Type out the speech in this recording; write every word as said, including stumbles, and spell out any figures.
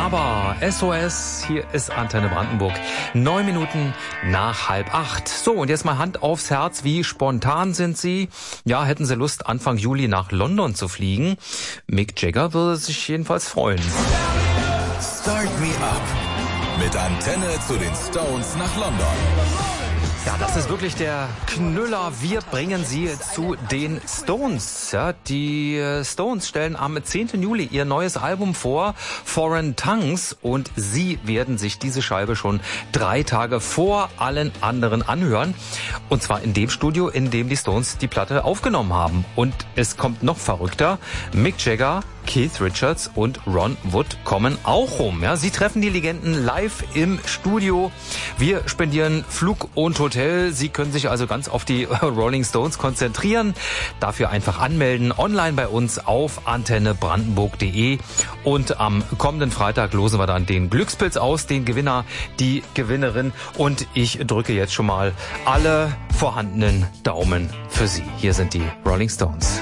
Aber S O S, hier ist Antenne Brandenburg. Neun Minuten nach halb acht. So, und jetzt mal Hand aufs Herz. Wie spontan sind Sie? Ja, hätten Sie Lust, Anfang Juli nach London zu fliegen? Mick Jagger würde sich jedenfalls freuen. Start me up. Mit Antenne zu den Stones nach London. Ja, das ist wirklich der Knüller. Wir bringen Sie zu den Stones. Ja, die Stones stellen am zehnten Juli ihr neues Album vor, Foreign Tongues, und Sie werden sich diese Scheibe schon drei Tage vor allen anderen anhören. Und zwar in dem Studio, in dem die Stones die Platte aufgenommen haben. Und es kommt noch verrückter. Mick Jagger, Keith Richards und Ron Wood kommen auch rum. Ja, sie treffen die Legenden live im Studio. Wir spendieren Flug und Hotel. Sie können sich also ganz auf die Rolling Stones konzentrieren. Dafür einfach anmelden online bei uns auf antenne brandenburg punkt de. Und am kommenden Freitag losen wir dann den Glückspilz aus, den Gewinner, die Gewinnerin. Und ich drücke jetzt schon mal alle vorhandenen Daumen für Sie. Hier sind die Rolling Stones.